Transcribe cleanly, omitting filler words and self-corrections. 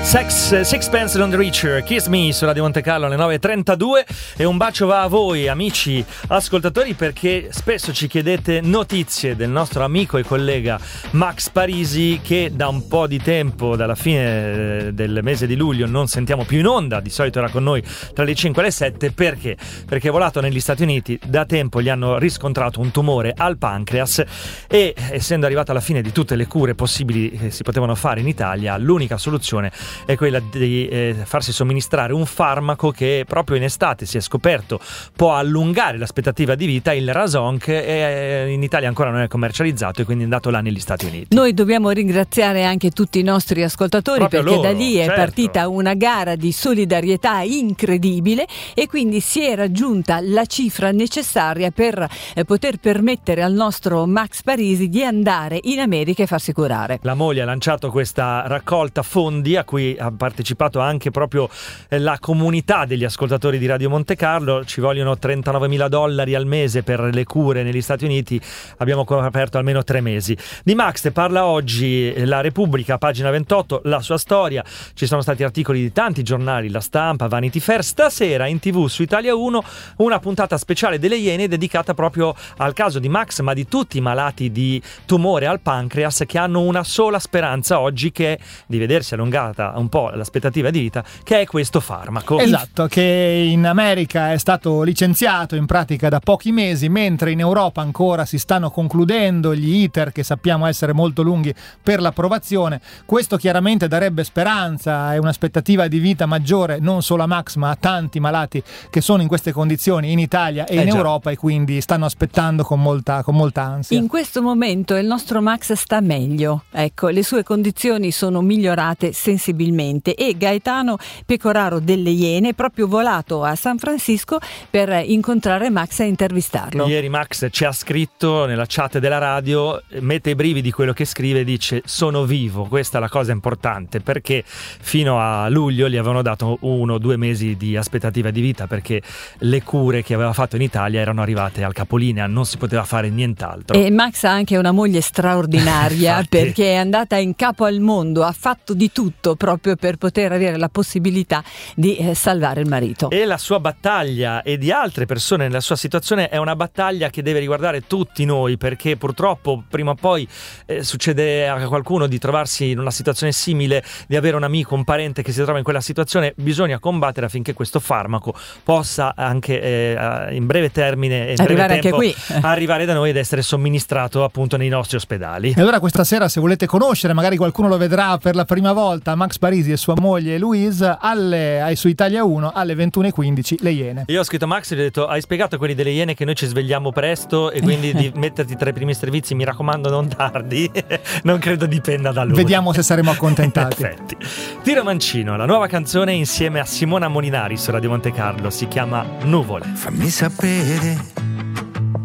Sixpence None the Richer, Kiss Me su Radio Monte Carlo alle 9.32 e un bacio va a voi amici ascoltatori, perché spesso ci chiedete notizie del nostro amico e collega Max Parisi, che da un po' di tempo, dalla fine del mese di luglio, non sentiamo più in onda. Di solito era con noi tra le 5 e le 7. Perché? Perché è volato negli Stati Uniti, da tempo gli hanno riscontrato un tumore al pancreas e, essendo arrivato alla fine di tutte le cure possibili che si potevano fare in Italia, l'unica soluzione è quella di farsi somministrare un farmaco che proprio in estate si è scoperto può allungare l'aspettativa di vita, il Rason, che in Italia ancora non è commercializzato e quindi è andato là negli Stati Uniti. Noi dobbiamo ringraziare anche tutti i nostri ascoltatori, proprio perché loro, da lì è partita una gara di solidarietà incredibile e quindi si è raggiunta la cifra necessaria per poter permettere al nostro Max Parisi di andare in America e farsi curare. La moglie ha lanciato questa raccolta fondi a cui ha partecipato anche proprio la comunità degli ascoltatori di Radio Monte Carlo. Ci vogliono $39.000 al mese per le cure negli Stati Uniti, abbiamo coperto almeno 3 mesi. Di Max parla oggi La Repubblica, pagina 28, la sua storia. Ci sono stati articoli di tanti giornali, La Stampa, Vanity Fair. Stasera in TV su Italia 1 una puntata speciale delle Iene dedicata proprio al caso di Max, ma di tutti i malati di tumore al pancreas che hanno una sola speranza oggi, che è di vedersi allungata un po' l'aspettativa di vita, che è questo farmaco. Esatto, che in America è stato licenziato in pratica da pochi mesi, mentre in Europa ancora si stanno concludendo gli iter che sappiamo essere molto lunghi per l'approvazione. Questo chiaramente darebbe speranza e un'aspettativa di vita maggiore non solo a Max ma a tanti malati che sono in queste condizioni in Italia e in Europa, e quindi stanno aspettando con molta ansia. In questo momento il nostro Max sta meglio, ecco, le sue condizioni sono migliorate sensibilmente e Gaetano Pecoraro delle Iene è proprio volato a San Francisco per incontrare Max e intervistarlo. Ieri Max ci ha scritto nella chat della radio, mette i brividi quello che scrive, dice: sono vivo. Questa è la cosa importante, perché fino a luglio gli avevano dato 1 o 2 mesi di aspettativa di vita, perché le cure che aveva fatto in Italia erano arrivate al capolinea, non si poteva fare nient'altro. E Max ha anche una moglie straordinaria perché è andata in capo al mondo, ha fatto di tutto proprio per poter avere la possibilità di salvare il marito. E la sua battaglia e di altre persone nella sua situazione è una battaglia che deve riguardare tutti noi, perché purtroppo prima o poi succede a qualcuno di trovarsi in una situazione simile, di avere un amico, un parente che si trova in quella situazione. Bisogna combattere affinché questo farmaco possa anche in breve termine, in arrivare breve tempo, anche qui, arrivare da noi ed essere somministrato appunto nei nostri ospedali. E allora questa sera, se volete conoscere, magari qualcuno lo vedrà per la prima volta, Max Parisi e sua moglie Louise su Italia 1 alle 21.15 Le Iene. Io ho scritto a Max e gli ho detto: hai spiegato a quelli delle Iene che noi ci svegliamo presto e quindi di metterti tra i primi servizi, mi raccomando non tardi. Non credo dipenda da lui. Vediamo se saremo accontentati. Effetti. Tiro Mancino, la nuova canzone insieme a Simona Molinari su Radio Monte Carlo, si chiama Nuvole. Fammi sapere